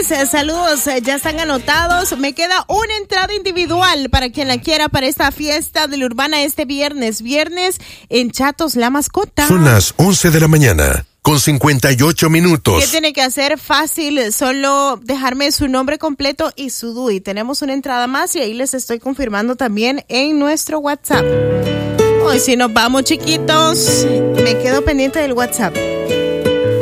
Luis, saludos, ya están anotados. Me queda una entrada individual para quien la quiera para esta fiesta de la Urbana este viernes en Chatos La Mascota. Son las 11 de la mañana. Con 58 minutos. ¿Qué tiene que hacer? Fácil, solo dejarme su nombre completo y su DUI. Tenemos una entrada más y ahí les estoy confirmando también en nuestro WhatsApp. Hoy si nos vamos, chiquitos, me quedo pendiente del WhatsApp.